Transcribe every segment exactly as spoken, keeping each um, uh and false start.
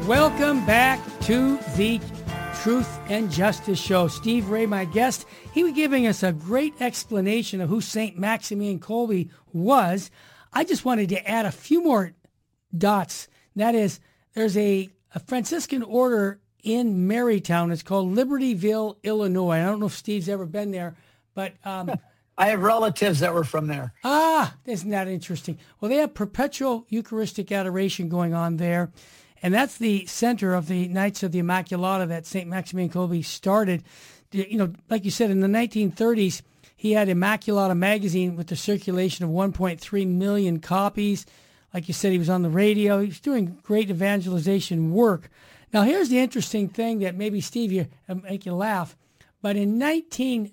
Welcome back to the Truth and Justice Show. Steve Ray, my guest, he was giving us a great explanation of who Saint Maximilian Kolbe was. I just wanted to add a few more dots. That is, there's a, a Franciscan order in Marytown. It's called Libertyville, Illinois. I don't know if Steve's ever been there, but... Um, I have relatives that were from there. Ah, isn't that interesting? Well, they have perpetual Eucharistic adoration going on there. And that's the center of the Knights of the Immaculata that Saint Maximilian Kolbe started. You know, like you said, in the nineteen thirties, he had Immaculata magazine with the circulation of one point three million copies. Like you said, he was on the radio. He was doing great evangelization work. Now, here's the interesting thing that maybe, Steve, you uh, make you laugh. But in nineteen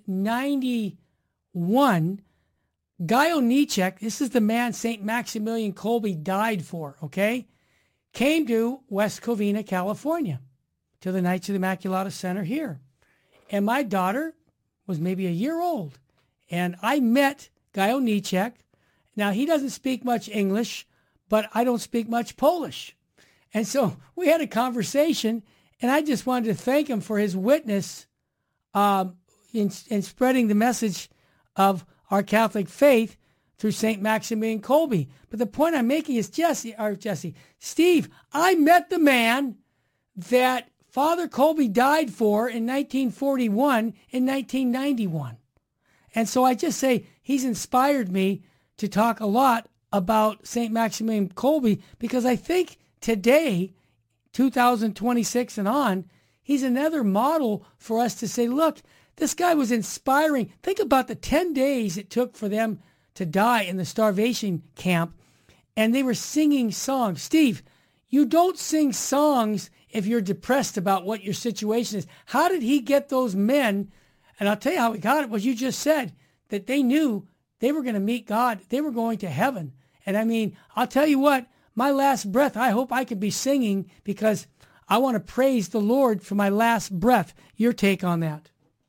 ninety-one, Guy Onichek, this is the man Saint Maximilian Kolbe died for, okay? Came to West Covina, California, to the Knights of the Immaculata Center here. And my daughter was maybe a year old. And I met Guy Onichek. Now, he doesn't speak much English, but I don't speak much Polish. And so we had a conversation, and I just wanted to thank him for his witness um, in, in spreading the message of our Catholic faith through Saint Maximilian Kolbe. But the point I'm making is, Jesse, or Jesse, Steve, I met the man that Father Kolbe died for in nineteen forty-one in nineteen ninety-one. And so I just say he's inspired me to talk a lot about Saint Maximilian Kolbe, because I think today, two thousand twenty-six and on, he's another model for us to say, look, this guy was inspiring. Think about the ten days it took for them to die in the starvation camp, and they were singing songs. Steve, you don't sing songs if you're depressed about what your situation is. How did he get those men? And I'll tell you how he got it, what you just said, that they knew they were going to meet God. They were going to heaven. And I mean, I'll tell you what, my last breath, I hope I could be singing, because I want to praise the Lord for my last breath. Your take on that?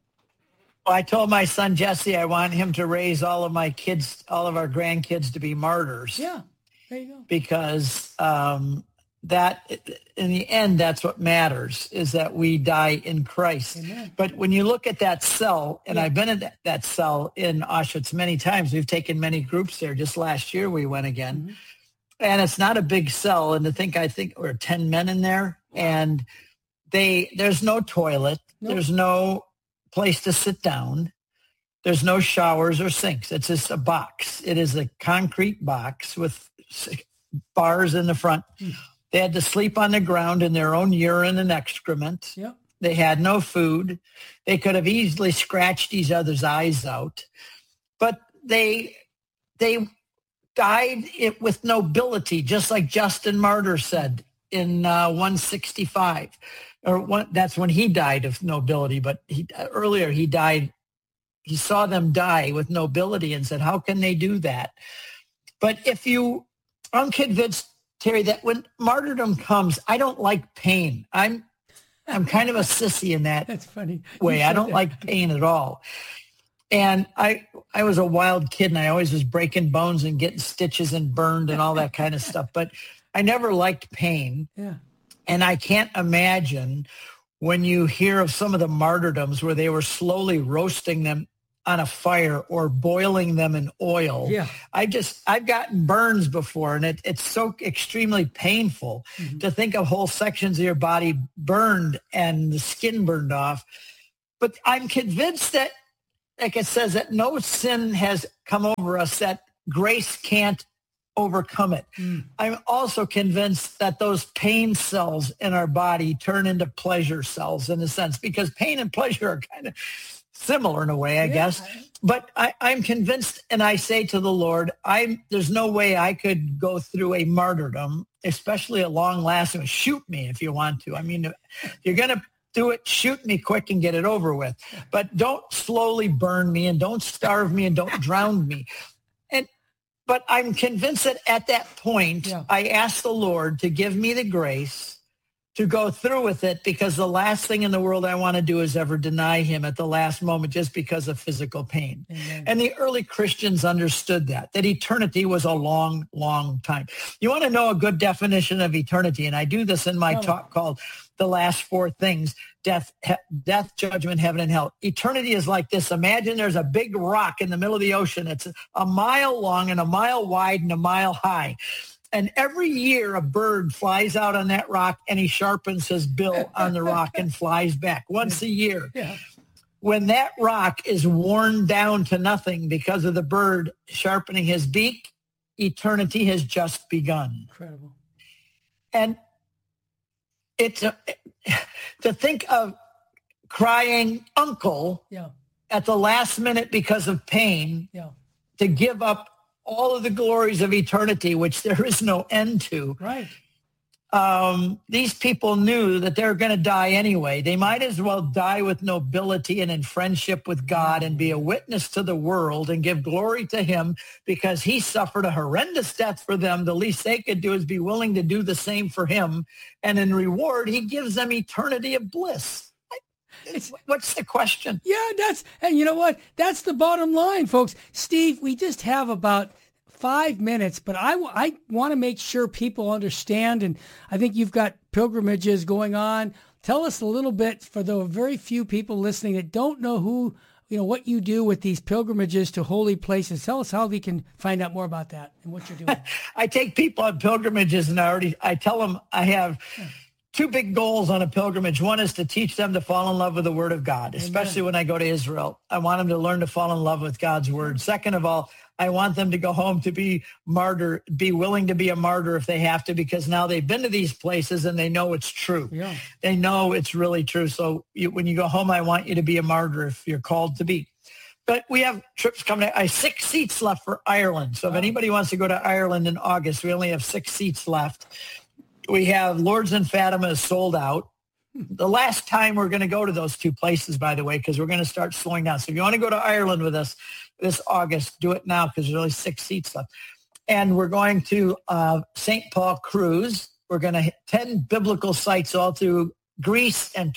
I told my son, Jesse, I want him to raise all of my kids, all of our grandkids to be martyrs. Yeah, there you go. Because um, that, in the end, that's what matters, is that we die in Christ. Amen. But when you look at that cell, and Yeah. I've been in that, that cell in Auschwitz many times. We've taken many groups there. Just last year we went again. Mm-hmm. And it's not a big cell. And to think, I think we're ten men in there. Wow. And they there's no toilet. Nope. There's no place to sit down. There's no showers or sinks. It's just a box. It is a concrete box with bars in the front. Mm. They had to sleep on the ground in their own urine and excrement. Yep. They had no food. They could have easily scratched each other's eyes out. But they they died it with nobility, just like Justin Martyr said in uh, one sixty-five. Or one, that's when he died of nobility, but he, earlier he died, he saw them die with nobility and said, how can they do that? But if you, I'm convinced, Terry, that when martyrdom comes, I don't like pain. I'm I'm kind of a sissy in that That's funny. way. I don't that. like pain at all. And I I was a wild kid, and I always was breaking bones and getting stitches and burned and all that kind of stuff. But I never liked pain. Yeah. And I can't imagine when you hear of some of the martyrdoms where they were slowly roasting them on a fire or boiling them in oil. Yeah. I just, I've gotten burns before, and it, it's so extremely painful mm-hmm. to think of whole sections of your body burned and the skin burned off. But I'm convinced that, like it says, that no sin has come over us, that grace can't overcome it. Mm. I'm also convinced that those pain cells in our body turn into pleasure cells in a sense, because pain and pleasure are kind of similar in a way, I yeah. guess. But I, I'm convinced, and I say to the Lord, I'm, there's no way I could go through a martyrdom, especially a long lasting. Shoot me if you want to. I mean, if you're going to do it, shoot me quick and get it over with. But don't slowly burn me, and don't starve me, and don't drown me. But I'm convinced that at that point, yeah. I asked the Lord to give me the grace to go through with it, because the last thing in the world I want to do is ever deny him at the last moment just because of physical pain. Amen. And the early Christians understood that, that eternity was a long, long time. You want to know a good definition of eternity, and I do this in my oh. talk called The Last Four Things, death, he, death, judgment, heaven, and hell. Eternity is like this. Imagine there's a big rock in the middle of the ocean. It's a mile long and a mile wide and a mile high. And every year a bird flies out on that rock and he sharpens his bill on the rock and flies back once a year. Yeah. When that rock is worn down to nothing because of the bird sharpening his beak, eternity has just begun. Incredible. And it's a, to think of crying uncle yeah. at the last minute because of pain, yeah. to give up all of the glories of eternity, which there is no end to. Right. Um, these people knew that they're going to die anyway. They might as well die with nobility and in friendship with God and be a witness to the world and give glory to him, because he suffered a horrendous death for them. The least they could do is be willing to do the same for him. And in reward, he gives them eternity of bliss. It's, What's the question? Yeah, that's, and you know what? That's the bottom line, folks. Steve, we just have about five minutes, but I, I want to make sure people understand, and I think you've got pilgrimages going on. Tell us a little bit, for the very few people listening that don't know who, you know, what you do with these pilgrimages to holy places. Tell us how we can find out more about that and what you're doing. I take people on pilgrimages, and I already, I tell them I have... Yeah. Two big goals on a pilgrimage. One is to teach them to fall in love with the word of God, especially Amen. When I go to Israel. I want them to learn to fall in love with God's word. Second of all, I want them to go home to be martyr, be willing to be a martyr if they have to, because now they've been to these places and they know it's true. Yeah. They know it's really true. So you, when you go home, I want you to be a martyr if you're called to be. But we have trips coming. I have six seats left for Ireland. So if anybody wants to go to Ireland in August, we only have six seats left. We have Lourdes and Fatima is sold out. The last time we're going to go to those two places, by the way, because we're going to start slowing down. So if you want to go to Ireland with us this August, do it now, because there's only six seats left. And we're going to uh, Saint Paul cruise. We're going to hit ten biblical sites all through Greece and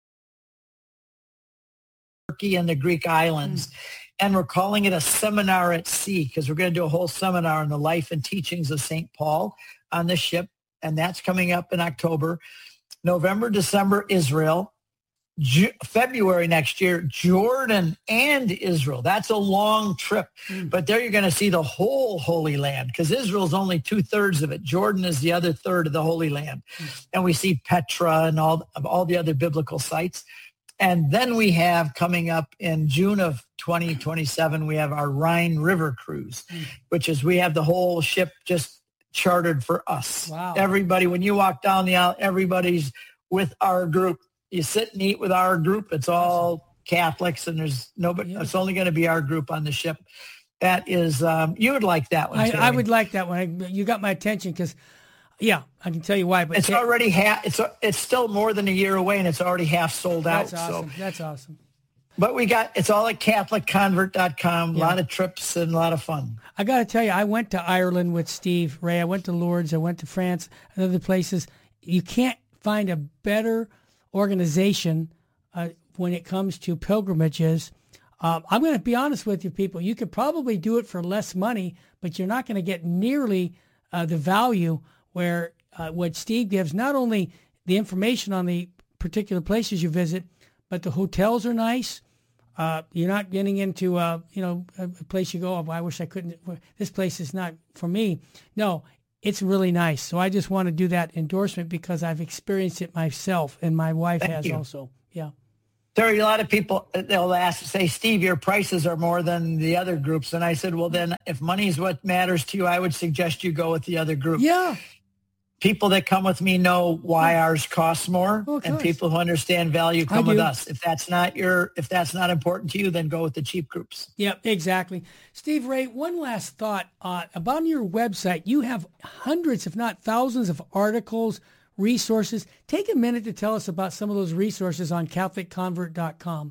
Turkey and the Greek islands. Mm. And we're calling it a seminar at sea, because we're going to do a whole seminar on the life and teachings of Saint Paul on the ship. And that's coming up in October. November, December, Israel. Ju- February next year, Jordan and Israel. That's a long trip. Mm. But there you're going to see the whole Holy Land, because Israel's only two-thirds of it. Jordan is the other third of the Holy Land. Mm. And we see Petra and all, all the other biblical sites. And then we have coming up in June of twenty twenty-seven, we have our Rhine River cruise, mm. which is we have the whole ship just chartered for us. Wow. Everybody, when you walk down the aisle, everybody's with our group. You sit and eat with our group. It's all Catholics, and there's nobody. Yeah. It's only going to be our group on the ship. That is, um, you would like that one. I, I would like that one. I, you got my attention, because, yeah, I can tell you why. But it's already half. It's it's still more than a year away, and it's already half sold out. That's awesome. So. That's awesome. But we got, it's all at Catholic Convert dot com. A yeah. lot of trips and a lot of fun. I got to tell you, I went to Ireland with Steve Ray. I went to Lourdes. I went to France and other places. You can't find a better organization uh, when it comes to pilgrimages. Um, I'm going to be honest with you, people. You could probably do it for less money, but you're not going to get nearly uh, the value where uh, what Steve gives, not only the information on the particular places you visit, but the hotels are nice. Uh, you're not getting into, uh, you know, a place you go, oh, I wish I couldn't, this place is not for me. No, it's really nice. So I just want to do that endorsement, because I've experienced it myself, and my wife Thank has you. Also. Yeah. There are a lot of people, they'll ask, say, Steve, your prices are more than the other groups. And I said, well, then if money is what matters to you, I would suggest you go with the other group. Yeah. People that come with me know why ours costs more, oh, and people who understand value come with us. If that's not your, if that's not important to you, then go with the cheap groups. Yeah, exactly. Steve Ray, one last thought uh, about your website. You have hundreds, if not thousands, of articles, resources. Take a minute to tell us about some of those resources on Catholic Convert dot com.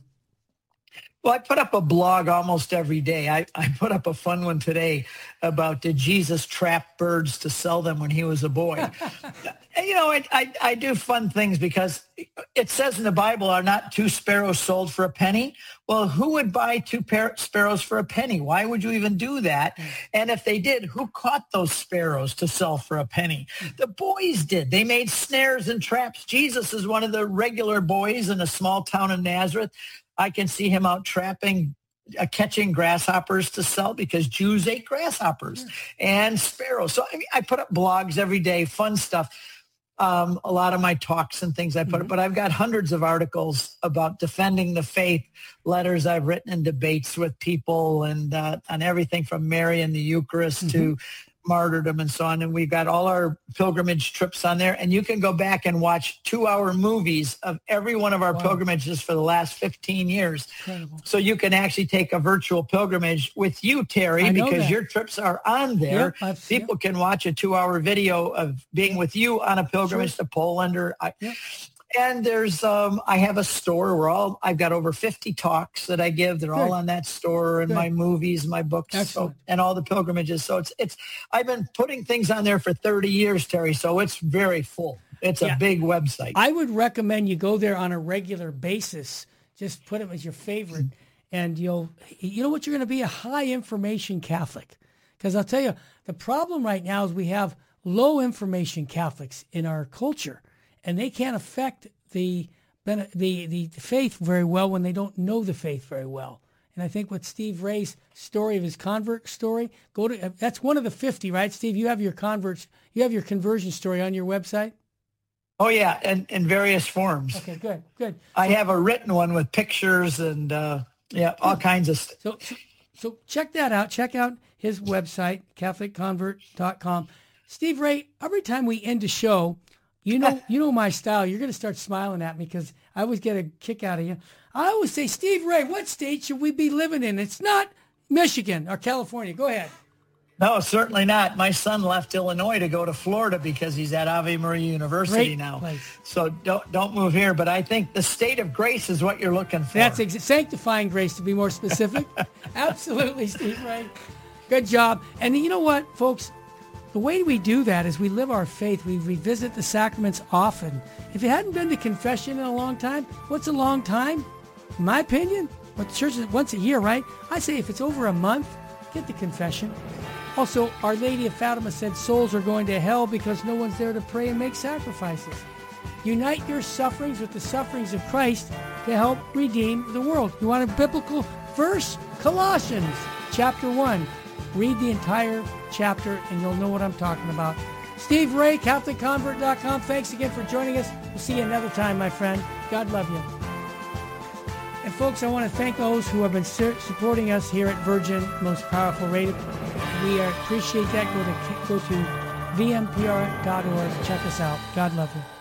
Well, I put up a blog almost every day. I, I put up a fun one today about, did Jesus trap birds to sell them when he was a boy? you know, I, I, I do fun things because it says in the Bible, are not two sparrows sold for a penny? Well, who would buy two par- sparrows for a penny? Why would you even do that? And if they did, who caught those sparrows to sell for a penny? The boys did. They made snares and traps. Jesus is one of the regular boys in a small town of Nazareth. I can see him out trapping Uh, catching grasshoppers to sell because Jews ate grasshoppers yeah. and sparrows. So I, mean, I put up blogs every day, fun stuff. Um, a lot of my talks and things I put mm-hmm. up, but I've got hundreds of articles about defending the faith, letters I've written and debates with people and uh, on everything from Mary and the Eucharist mm-hmm. to martyrdom and so on. And we've got all our pilgrimage trips on there. And you can go back and watch two-hour movies of every one of our wow. pilgrimages for the last fifteen years. Incredible. So you can actually take a virtual pilgrimage with you, Terry, because that. your trips are on there. Yep, People yep. can watch a two-hour video of being with you on a pilgrimage sure. to Poland. Or I, yep. And there's, um, I have a store where all, I've got over fifty talks that I give. They're Good. all on that store and Good. my movies, my books, so, and all the pilgrimages. So it's, it's, I've been putting things on there for thirty years, Terry. So it's very full. It's yeah. a big website. I would recommend you go there on a regular basis. Just put it as your favorite and you'll, you know what, you're going to be a high information Catholic. Because I'll tell you, the problem right now is we have low information Catholics in our culture. And they can't affect the, the the faith very well when they don't know the faith very well. And I think with Steve Ray's story of his convert story, go to that's one of the fifty, right, Steve? You have your converts, you have your conversion story on your website. Oh yeah, and in various forms. Okay, good, good. I so, have a written one with pictures and uh, yeah, all kinds of stuff. So, so so check that out. Check out his website, Catholic Convert dot com. Steve Ray, every time we end a show. You know, you know my style. You're going to start smiling at me because I always get a kick out of you. I always say, Steve Ray, what state should we be living in? It's not Michigan or California. Go ahead. No, certainly not. My son left Illinois to go to Florida because he's at Ave Maria University Great now. Place. So don't don't move here. But I think the state of grace is what you're looking for. That's ex- sanctifying grace, to be more specific. Absolutely, Steve Ray. Good job. And you know what, folks? The way we do that is we live our faith. We revisit the sacraments often. If you hadn't been to confession in a long time, what's a long time? In my opinion, but church is once a year, right? I say if it's over a month, get to confession. Also, Our Lady of Fatima said souls are going to hell because no one's there to pray and make sacrifices. Unite your sufferings with the sufferings of Christ to help redeem the world. You want a biblical verse? Colossians chapter one. Read the entire chapter and you'll know what I'm talking about. Steve Ray, Catholic Convert dot com. Thanks again for joining us. We'll see you another time, my friend. God love you. And folks, I want to thank those who have been supporting us here at Virgin Most Powerful Radio. We appreciate that. Go to, go to V M P R dot org. Check us out. God love you.